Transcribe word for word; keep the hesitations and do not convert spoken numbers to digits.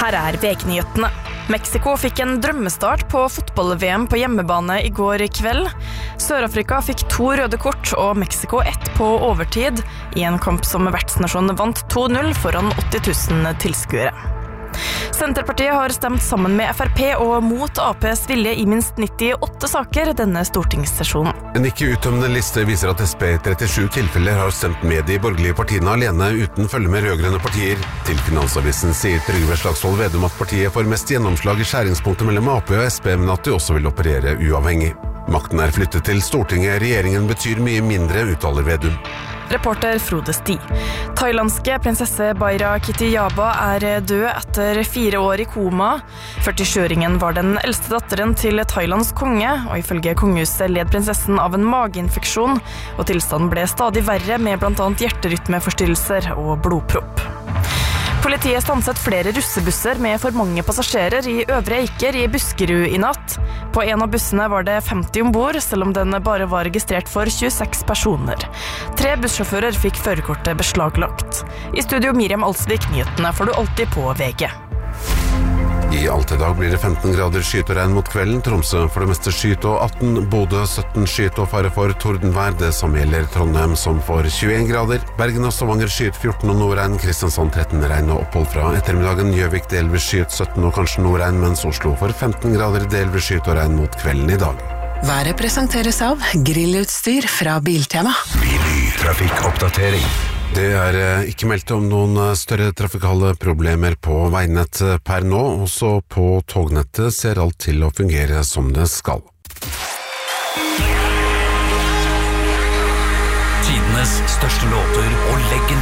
Her er V G-nyhetene. Mexico fikk en drømmestart på fotball-V M på hjemmebane i går kveld. Sør-Afrika fikk to røde kort og Mexico ett på overtid i en kamp som vertsnasjonen vant to null foran åtti tusen tilskuere. Senterpartiet har stemt sammen med F R P og mot A P's vilje i minst nittiåtte saker denne stortingssesjonen. En ikke uttømmende liste viser at S P i trettisju tilfeller har stemt med de borgerlige partiene alene uten følge med rødgrønne partier. Til Finansavisen sier Trygve Slagsvold Vedum at partiet får mest gjennomslag i skjæringspunktet mellom A P og S P, men at de også vil operere uavhengig. Makten er flyttet til Stortinget, regjeringen betyr mye mindre, uttaler Vedum. Reporter Frode Sti. Thailandske prinsesse Baira Kittyaba er død etter fire år i koma. førtisjuåringen var den eldste datteren til Thailands konge, og ifølge kongehuset led prinsessen av en mageinfeksjon, og tilstanden ble stadig verre med blant annet hjerterytmeforstyrrelser og blodpropp. Politiet stanset flere russebusser med for mange passasjerer i Øvre Eiker i Buskerud i natt. På en av bussene var det femti ombord, selv om den bare var registrert for tjueseks personer. Tre bussjåfører fikk førerkortet beslaglagt. I studio Miriam Alsvik, nyhetene får du alltid på V G. I alt i dag blir det femten grader skyet og regn mot kvelden. Tromsø for det meste skyet og atten, Bodø sytten skyet og fare for tordenvær. Det samme gjelder Trondheim som får tjueen grader. Bergen og Stavanger skyet fjorten og nordregn. Kristiansand tretten regn og opphold fra ettermiddagen. Gjøvik delvis skyet sytten og kanskje nordregn, mens Oslo får femten grader delvis skyet og regn mot kvelden i dag. Været presenteres av grillutstyr fra Biltema. Trafikkoppdatering. Det er ikke meldt om noen større trafikale problemer på veinett per nå. Også på tognettet ser alt til å fungere som det skal. Tidenes største låter og legend